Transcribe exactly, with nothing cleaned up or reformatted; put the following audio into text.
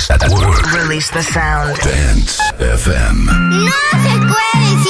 at work. Release the sound. Dance F M. No se puede